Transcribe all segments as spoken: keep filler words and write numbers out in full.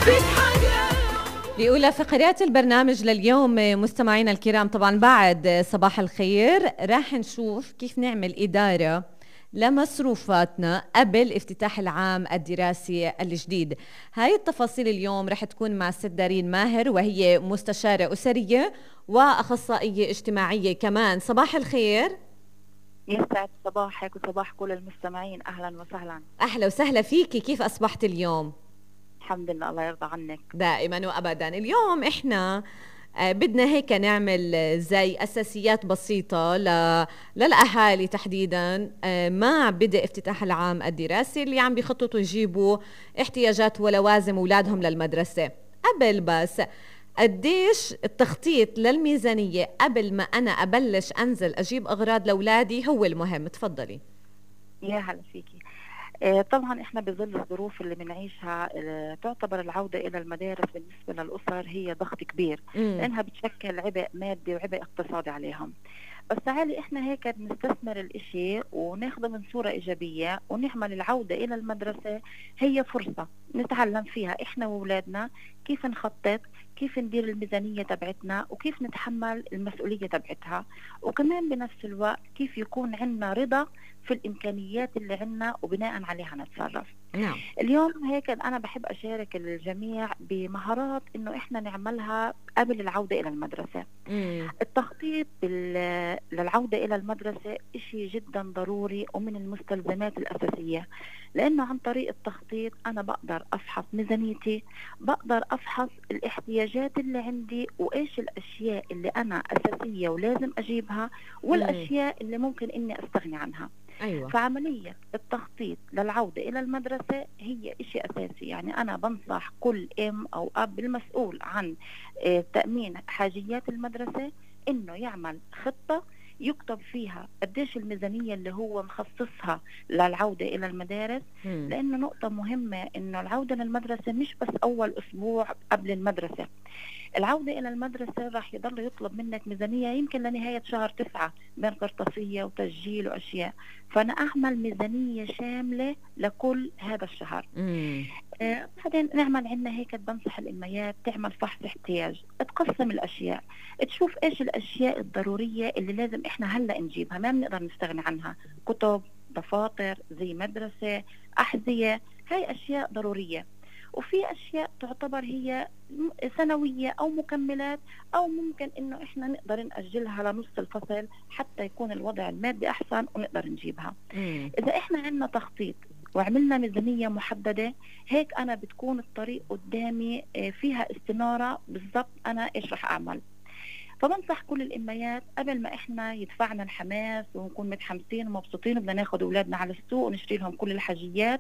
لأولى فقرات البرنامج لليوم مستمعينا الكرام، طبعا بعد صباح الخير راح نشوف كيف نعمل إدارة لمصروفاتنا قبل افتتاح العام الدراسي الجديد. هاي التفاصيل اليوم رح تكون مع الست دارين ماهر، وهي مستشارة أسرية وأخصائية اجتماعية كمان. صباح الخير. يسعد صباحك وصباح كل المستمعين، أهلا وسهلا. أهلا وسهلا فيكي، كيف أصبحت اليوم؟ الحمد لله، الله يرضى عنك. دائما وأبدا. اليوم إحنا آه بدنا هيك نعمل زي أساسيات بسيطة ل... للأهالي تحديدا آه مع بدء افتتاح العام الدراسي، اللي عم بيخططوا يجيبوا احتياجات ولوازم أولادهم للمدرسة. قبل بس قديش التخطيط للميزانية قبل ما أنا أبلش أنزل أجيب أغراض لأولادي هو المهم. تفضلي. يا هلا فيكي. آه طبعا احنا بظل الظروف اللي بنعيشها آه تعتبر العودة الى المدارس بالنسبة للأسر هي ضغط كبير، مم. لانها بتشكل عبء مادي وعبء اقتصادي عليهم. بس تعالي احنا هيك نستثمر الاشي وناخده من صورة ايجابية، ونعمل العودة الى المدرسة هي فرصة نتعلم فيها احنا واولادنا كيف نخطط، كيف ندير الميزانية تبعتنا، وكيف نتحمل المسؤولية تبعتها، وكمان بنفس الوقت كيف يكون عندنا رضا في الإمكانيات اللي عندنا وبناء عليها نتصرف. نعم. اليوم هيك أنا بحب أشارك الجميع بمهارات إنه إحنا نعملها قبل العودة إلى المدرسة. مم. التخطيط للعودة إلى المدرسة إشي جدا ضروري ومن المستلزمات الأساسية، لأنه عن طريق التخطيط أنا بقدر أفحص ميزانيتي، بقدر أفحص الاحتياجات اللي عندي وإيش الأشياء اللي أنا أساسية ولازم أجيبها، والأشياء اللي ممكن إني أستغني عنها. أيوة. فعملية التخطيط للعودة إلى المدرسة هي إشي أساسي. يعني أنا بنصح كل أم أو أب المسؤول عن تأمين حاجيات المدرسة إنه يعمل خطة يكتب فيها قديش الميزانية اللي هو مخصصها للعودة إلى المدارس. مم. لأنه نقطة مهمة إنه العودة للمدرسة مش بس أول أسبوع قبل المدرسة. العودة إلى المدرسة راح يضل يطلب منك ميزانية يمكن لنهاية شهر تسعة بين قرطاسية وتسجيل وأشياء، فأنا أعمل ميزانية شاملة لكل هذا الشهر. آه بعدين نعمل عنا هيك، بنصح الأميات تعمل فحص احتياج، تقسم الأشياء، تشوف إيش الأشياء الضرورية اللي لازم إحنا هلأ نجيبها ما بنقدر نستغني عنها، كتب، دفاتر، زي مدرسة، أحذية، هاي أشياء ضرورية. وفي أشياء تعتبر هي سنوية أو مكملات، أو ممكن إنه إحنا نقدر نأجلها لنص الفصل حتى يكون الوضع المادي أحسن ونقدر نجيبها. مم. إذا إحنا عندنا تخطيط وعملنا ميزانية محددة، هيك أنا بتكون الطريق قدامي فيها استنارة بالضبط أنا إيش رح أعمل. فبنصح كل الأميات قبل ما إحنا يدفعنا الحماس ونكون متحمسين ومبسوطين وبدنا ناخد أولادنا على السوق ونشتري لهم كل الحاجيات،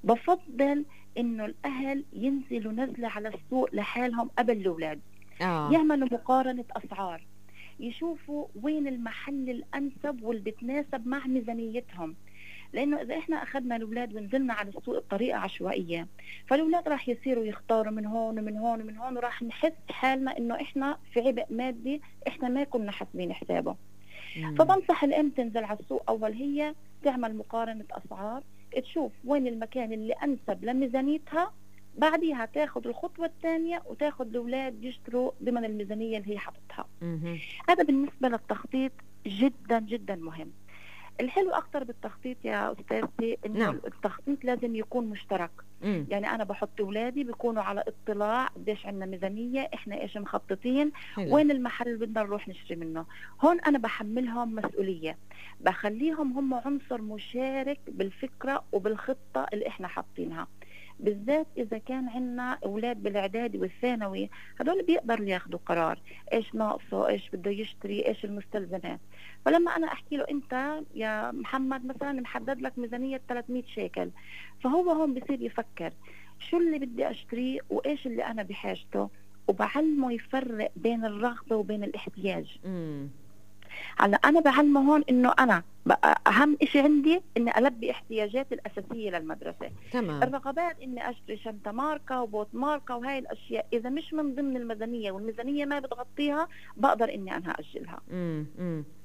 بفضل إنه الأهل ينزلوا نزلة على السوق لحالهم قبل الأولاد. آه. يعملوا مقارنة أسعار، يشوفوا وين المحل الأنسب واللي بتناسب مع ميزانيتهم. لأنه إذا إحنا أخذنا الأولاد ونزلنا على السوق بطريقة عشوائية، فالأولاد راح يصيروا يختاروا من هون ومن هون ومن هون، وراح نحس حالنا إنه إحنا في عبء مادي إحنا ما كنا حاسبين حسابه. مم. فبنصح الأم تنزل على السوق أول، هي تعمل مقارنة أسعار، تشوف وين المكان اللي أنسب لميزانيتها، بعديها تاخد الخطوة الثانية وتاخد الأولاد يشتروا ضمن الميزانية اللي هي حطتها. هذا بالنسبة للتخطيط جدا جدا مهم. الحلو أكتر بالتخطيط يا أستاذتي إنه نعم. التخطيط لازم يكون مشترك. مم. يعني أنا بحط أولادي بيكونوا على اطلاع قديش عندنا ميزانية، إحنا إيش مخططين، حلو. وين المحل اللي بدنا نروح نشتري منه. هون أنا بحملهم مسؤولية، بخليهم هم عنصر مشارك بالفكرة وبالخطة اللي إحنا حاطينها، بالذات إذا كان عندنا أولاد بالإعدادي والثانوي، هدول بيقدروا ياخدوا قرار إيش ناقصه، إيش بده يشتري، إيش المستلزمات. فلما أنا أحكي له أنت يا محمد مثلا محدد لك ميزانية ثلاثمية شيكل، فهو هون بصير يفكر شو اللي بدي أشتريه وإيش اللي أنا بحاجته، وبعلمه يفرق بين الرغبة وبين الاحتياج. مم. هلا أنا بعلمه هون إنه أنا أهم إشي عندي إني ألبي احتياجاتي الأساسية للمدرسة. تمام. الرغبات إني أشتري شنطة ماركة وبوت ماركة وهاي الأشياء إذا مش من ضمن الميزانية والميزانية ما بتغطيها، بقدر إني أنا أجلها. امم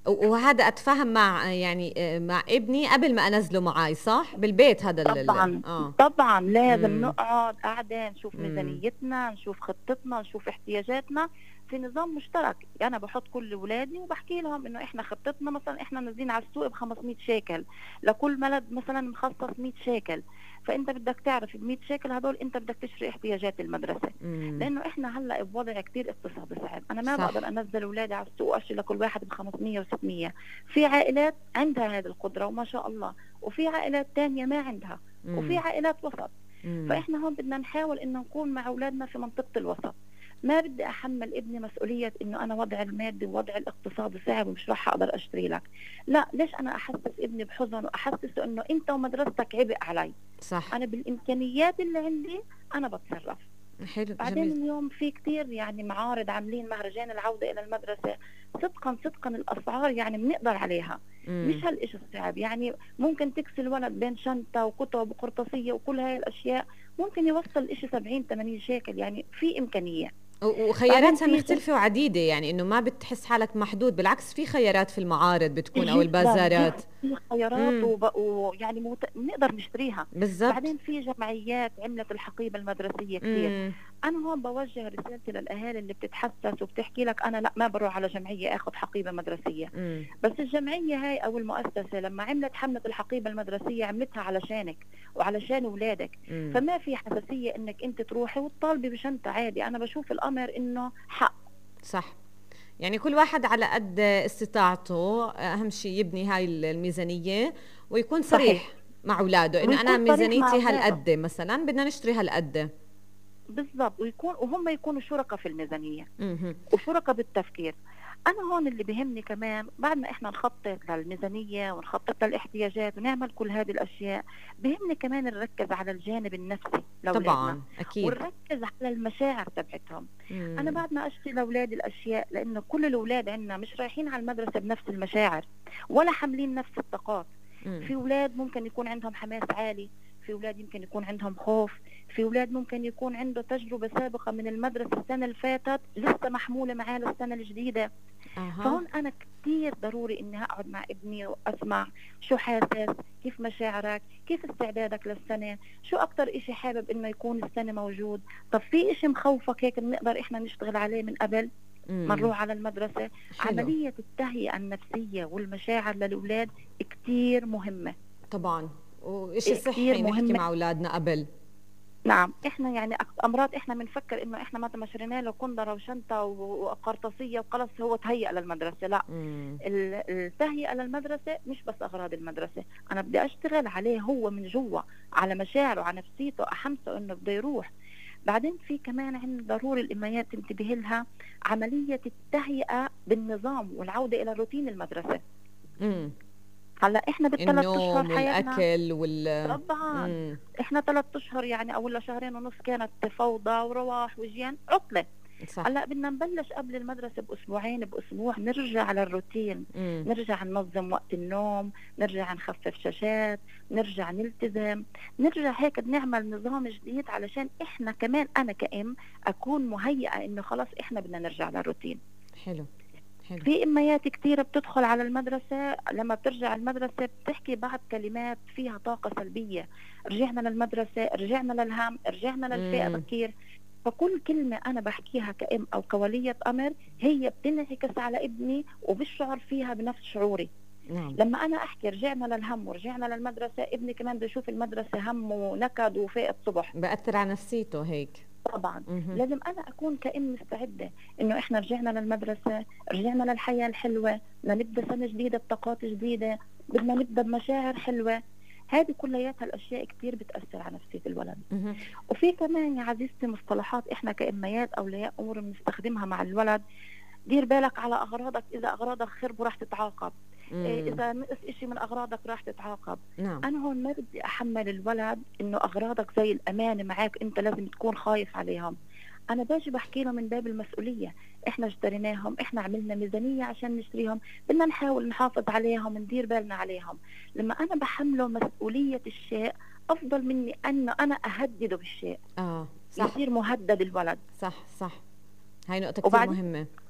وهذا اتفاهم مع يعني آه، مع ابني قبل ما انزله معي، صح؟ بالبيت هذا ال طبعا اه طبعا لازم امم نقعد قاعدة نشوف امم ميزانيتنا، نشوف خطتنا، نشوف احتياجاتنا في نظام مشترك. يعني انا بحط كل اولادي وبحكي لهم انه احنا خطتنا مثلا احنا نازلين على السوق ب خمسمية شيكل، لكل بلد مثلا مخصص مية شيكل، فانت بدك تعرف ال مية شيكل هدول انت بدك تشتري احتياجات المدرسه، امم لانه احنا هلا بوضع كتير اقتصادي صعب. انا ما بقدر صح. انزل اولادي على السوق واشتري لكل واحد ب خمسمية و600. في عائلات عندها هذه القدره وما شاء الله، وفي عائلات تانية ما عندها، وفي امم عائلات وسط. امم فاحنا هون بدنا نحاول انه نكون مع اولادنا في منطقه الوسط. ما بدي احمل ابني مسؤوليه انه انا وضع المادي ووضع الاقتصادي صعب ومش راح اقدر اشتري لك. لا، ليش انا احسس ابني بحزن واحسسه انه انت ومدرستك عبء علي؟ صح. انا بالامكانيات اللي عندي انا بتصرف. حلو، بعدين جميل. اليوم في كتير يعني معارض عاملين مهرجان العودة إلى المدرسة. صدقا صدقا الأسعار يعني بنقدر عليها، مش امم هالإشي الصعب. يعني ممكن تكسي الولد بين شنطة وكتب وقرطاسية وكل هاي الأشياء، ممكن يوصل إشي سبعين ثمانين شيكل، يعني في إمكانية. و- بعدين وخياراتها في جم... مختلفة وعديدة، يعني انه ما بتحس حالك محدود، بالعكس في خيارات في المعارض بتكون او جدا البازارات. جدا في خيارات امم وب... ويعني موت... بنقدر نشتريها. بالضبط. بعدين في جمعيات عملت الحقيبة المدرسية كتير. امم انا هون بوجه رسالتي للاهالي اللي بتتحسس وبتحكي لك انا لا ما بروح على جمعيه اخذ حقيبه مدرسيه. امم بس الجمعيه هاي او المؤسسه لما عملت حمله الحقيبه المدرسيه عملتها علشانك وعلشان اولادك، امم فما في حساسيه انك انت تروحي وتطالبي بشنطه عادي. انا بشوف الامر انه حق. صح. يعني كل واحد على قد استطاعته، اهم شيء يبني هاي الميزانية ويكون صحيح، صريح مع اولاده انه انا ويكون صريح مع ميزانيتي اولاده. هالقد، مثلا بدنا نشتري هالقد. بالضبط، ويكون وهم يكونوا شركاء في الميزانيه امم وشركاء بالتفكير. أنا هون اللي بهمني كمان بعد ما إحنا نخطط للميزانية ونخطط للاحتياجات ونعمل كل هذه الأشياء، بهمني كمان نركز على الجانب النفسي لأولادنا، طبعا اكيد. ونركز على المشاعر تبعتهم. أنا امم بعد ما أشتري لأولادي الأشياء، لأنه كل الأولاد عندنا مش رايحين على المدرسة بنفس المشاعر ولا حاملين نفس الطاقات. امم في أولاد ممكن يكون عندهم حماس عالي، في أولاد يمكن يكون عندهم خوف، في أولاد ممكن يكون عنده تجربة سابقة من المدرسة السنة اللي فاتت لسه محمولة معاه للسنة الجديدة. اها. فهون أنا كتير ضروري إني أقعد مع ابني وأسمع شو حاسس، كيف مشاعرك، كيف استعدادك للسنة، شو أكتر إشي حابب إنه يكون السنة موجود. طب في إشي مخوفك هيك بنقدر إحنا نشتغل عليه من قبل ما امم نروح على المدرسة. حلو. عملية التهيئة النفسية والمشاعر للأولاد كتير مهمة. طبعا، وإشي كتير صحي نحكي مهمة. مع اولادنا قبل. نعم، احنا يعني أك- امراض احنا بنفكر انه احنا متى ما شرينا له كندره وشنطه و- وقرطاسيه وخلص هو تهيأ للمدرسه. لا، امم ال- التهيئه للمدرسه مش بس اغراض المدرسه، انا بدي اشتغل عليه هو من جوا، على مشاعره على نفسيته، احمسه انه بده يروح. بعدين في كمان عندنا ضروري الاميات تنتبه لها، عمليه التهيئه بالنظام والعوده الى روتين المدرسه. امم هلا احنا بالثلاث اشهر النوم حياتنا. والاكل وال طبعا امم احنا ثلاث اشهر يعني او ولا شهرين ونص كانت فوضى ورواح وجيان عطله. صح. هلا بدنا نبلش قبل المدرسه باسبوعين باسبوع نرجع على الروتين، امم نرجع ننظم وقت النوم، نرجع نخفف شاشات، نرجع نلتزم، نرجع هيك نعمل نظام جديد علشان احنا كمان انا كأم اكون مهيئه انه خلص احنا بدنا نرجع للروتين. حلو. حلو. في اميات كثيره بتدخل على المدرسه لما بترجع المدرسه بتحكي بعض كلمات فيها طاقه سلبيه، رجعنا للمدرسه، رجعنا للهم، رجعنا للفئه امم بكير. فكل كلمه انا بحكيها كأم او كوليه امر هي بتنعكس على ابني وبشعر فيها بنفس شعوري. نعم. لما انا احكي رجعنا للهم ورجعنا للمدرسه، ابني كمان بده يشوف المدرسه هم ونكد وفئه صبح. بأثر على نفسيته هيك. طبعا امم لازم انا اكون كأم مستعده انه احنا رجعنا للمدرسه، رجعنا للحياه الحلوه، بدنا نبدا سنه جديده بطاقات جديده، بدنا نبدا بمشاعر حلوه. هذه كلياتها الاشياء كثير بتاثر على نفسيه الولد. امم وفي كمان يا عزيزتي مصطلحات احنا كأميات اولياء امور بنستخدمها مع الولد. دير بالك على اغراضك، اذا اغراضك خربوا راح تتعاقب، إيه امم اذا نقص اشي من اغراضك راح تتعاقب. نعم. انا هون ما بدي احمل الولد انه اغراضك زي الامانه معك انت لازم تكون خايف عليهم. انا باجي بحكي له من باب المسؤوليه، احنا اشتريناهم، احنا عملنا ميزانيه عشان نشتريهم، بدنا نحاول نحافظ عليهم ندير بالنا عليهم. لما انا بحمله مسؤوليه الشيء افضل مني انه انا اهدده بالشيء، اه صح. يصير مهدد الولد. صح. صح. هاي نقطة كتير وبعدين مهمة.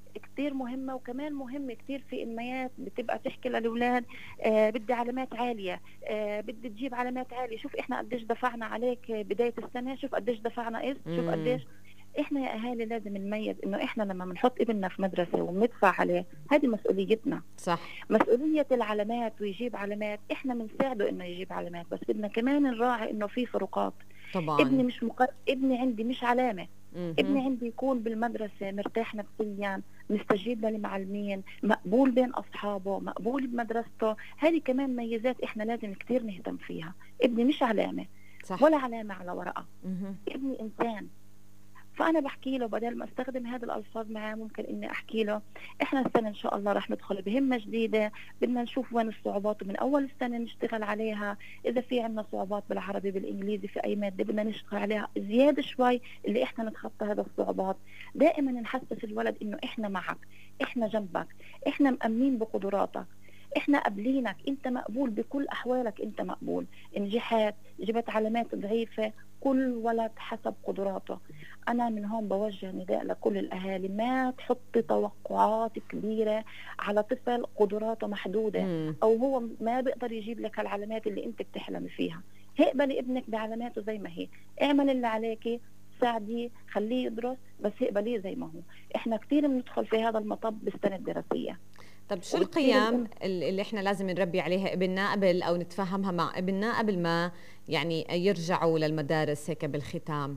كتير مهمة. وكمان مهم كتير في أميات بتبقى تحكي للأولاد آه بدي علامات عالية، آه بدي تجيب علامات عالية، شوف إحنا قديش دفعنا عليك بداية السنة، شوف قديش دفعنا إس، شوف قديش. إحنا يا أهالي لازم نميز إنه إحنا لما بنحط ابننا في مدرسة وبندفع عليه، هذه مسؤوليتنا. صح. مسؤولية العلامات ويجيب علامات، إحنا بنساعده إنه يجيب علامات، بس بدنا كمان نراعي إنه في فروقات. طبعا. ابني مش مقر... ابني عندي مش علامة. مم. ابني عندي يكون بالمدرسة مرتاح نفسيا، مستجيب للمعلمين، مقبول بين أصحابه، مقبول بمدرسته. هذه كمان ميزات إحنا لازم كتير نهتم فيها. ابني مش علامة. صح. ولا علامة على ورقة. مم. ابني إنسان. فأنا بحكي له بدل ما استخدم هذه الألفاظ معاه، ممكن إني أحكي له إحنا السنة إن شاء الله رح ندخل بهمة جديدة، بدنا نشوف وين الصعوبات ومن أول السنة نشتغل عليها. إذا في عنا صعوبات بالعربي بالإنجليزي في أي مادة بدنا نشتغل عليها زيادة شوي اللي إحنا نتخطى هذا الصعوبات. دائما نحسس الولد إنه إحنا معك، إحنا جنبك، إحنا مأمنين بقدراتك، إحنا قابلينك، أنت مقبول بكل أحوالك، أنت مقبول. نجحت، جبت علامات ضعيفة، كل ولد حسب قدراته. أنا من هون بوجه نداء لكل الأهالي، ما تحطي توقعات كبيرة على طفل قدراته محدودة مم. أو هو ما بيقدر يجيب لك العلامات اللي أنت بتحلمي فيها. اقبلي ابنك بعلاماته زي ما هي، اعمل اللي عليكي، ساعديه، خليه يدرس، بس اقبليه زي ما هو. إحنا كتير بندخل في هذا المطب بالسنة الدراسية. طب شو القيم اللي احنا لازم نربي عليها ابننا قبل او نتفاهمها مع ابننا قبل ما يعني يرجعوا للمدارس هيك بالختام؟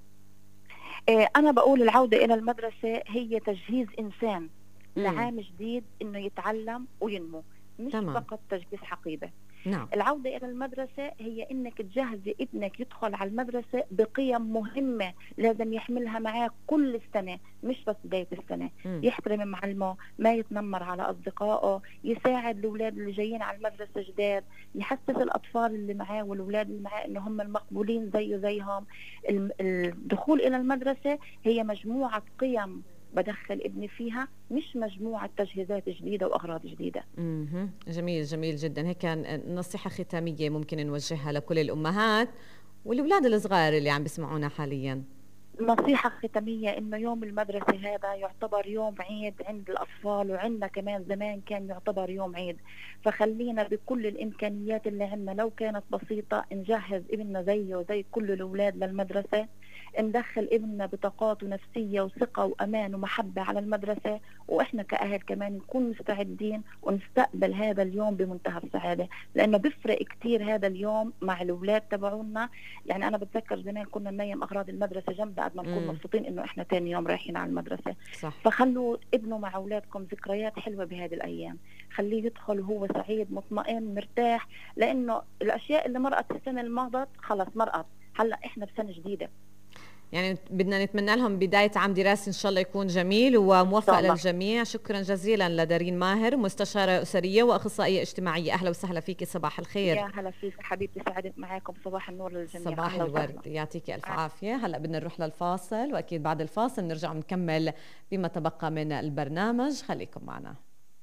اه انا بقول العودة الى المدرسة هي تجهيز انسان لعام جديد انه يتعلم وينمو، مش تمام. فقط تجهيز حقيبة. نعم. العودة إلى المدرسة هي إنك تجهزي ابنك يدخل على المدرسة بقيم مهمة لازم يحملها معاه كل السنة، مش بس بداية السنة. م. يحترم معلمه، ما يتنمر على أصدقائه، يساعد الأولاد اللي جايين على المدرسة جداد، يحسس الأطفال اللي معاه والأولاد اللي معاه إنه هم المقبولين زيه زيهم. الدخول إلى المدرسة هي مجموعة قيم بدخل ابني فيها، مش مجموعة تجهيزات جديدة وأغراض جديدة. مم. جميل جميل جدا. هيك نصيحة ختامية ممكن نوجهها لكل الأمهات والأولاد الصغار اللي عم بيسمعونا حاليا. نصيحة ختامية إنه يوم المدرسة هذا يعتبر يوم عيد عند الأطفال، وعندنا كمان زمان كان يعتبر يوم عيد. فخلينا بكل الإمكانيات اللي عندنا لو كانت بسيطة نجهز ابننا زيه وزي كل الأولاد للمدرسة، ندخل ابننا بطاقات نفسية وثقة وأمان ومحبة على المدرسة، وإحنا كأهل كمان نكون مستعدين ونستقبل هذا اليوم بمنتهى السعادة، لأنه بيفرق كتير هذا اليوم مع الأولاد تبعونا. يعني أنا بتذكر زمان كنا ننيم أغراض المدرسة جنب قد ما نكون مبسوطين إنه إحنا تاني يوم رايحين على المدرسة. صح. فخلوا ابنه مع أولادكم ذكريات حلوة بهذه الأيام، خليه يدخل وهو سعيد مطمئن مرتاح، لأنه الأشياء اللي مرقت السنة الماضية خلص مرقت، هلأ إحنا بسنة جديدة. يعني بدنا نتمنى لهم بداية عام دراسي إن شاء الله يكون جميل وموفق للجميع. شكرا جزيلا لدارين ماهر، مستشارة أسرية وأخصائية اجتماعية. أهلا وسهلا فيك، صباح الخير. يا هلا فيك حبيبتي، سعدت معاكم، صباح النور للجميع. صباح الورد، يعطيك ألف عافية. هلأ بدنا نروح للفاصل، وأكيد بعد الفاصل نرجع ونكمل بما تبقى من البرنامج، خليكم معنا.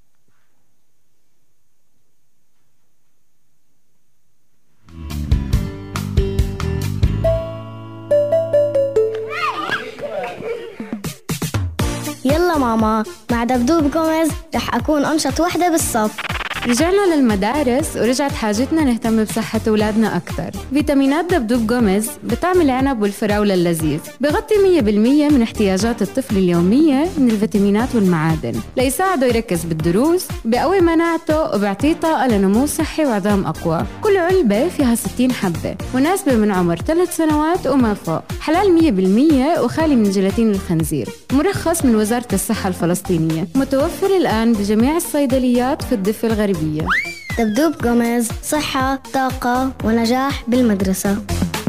يلا ماما، مع دبدوب جوميز رح أكون أنشط وحدة بالصف. رجعنا للمدارس ورجعت حاجتنا نهتم بصحة أولادنا أكثر. فيتامينات دبدوب جوميز بطعم العنب والفراولة اللذيذ، بغطي مية بالمية من احتياجات الطفل اليومية من الفيتامينات والمعادن ليساعده يركز بالدروس، بقوي مناعته وبيعطيه طاقة لنمو صحي وعظام أقوى. كل علبة فيها ستين حبة، مناسبة من عمر ثلاث سنوات وما فوق، حلال مية بالمية وخالي من جيلاتين الخنزير، مرخص من وزارة الصحة الفلسطينية، متوفر الآن بجميع الصيدليات في الضفة الغربية. دبدوب جوميز، صحة، طاقة ونجاح بالمدرسة.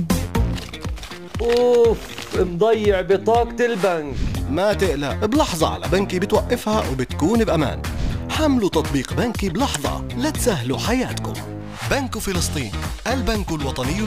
أوف، مضيع بطاقة البنك. ما تقلق، بلحظة على بنكي بتوقفها وبتكون بأمان. حملوا تطبيق بنكي بلحظة لتسهلوا حياتكم. بنك فلسطين، البنك الوطني